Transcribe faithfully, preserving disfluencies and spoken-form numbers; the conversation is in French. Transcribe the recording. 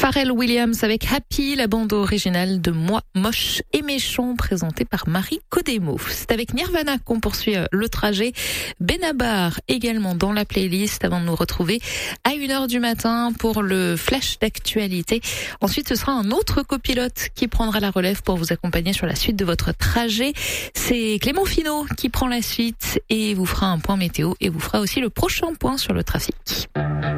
Pharrell Williams avec Happy, la bande originale de Moi, Moche et Méchant, présentée par Marie Codemo. C'est avec Nirvana qu'on poursuit le trajet. Benabar également dans la playlist avant de nous retrouver à une heure du matin pour le flash d'actualité. Ensuite, ce sera un autre copilote qui prendra la relève pour vous accompagner sur la suite de votre trajet. C'est Clément Finot qui prend la suite et vous fera un point météo et vous fera aussi le prochain point sur le trafic.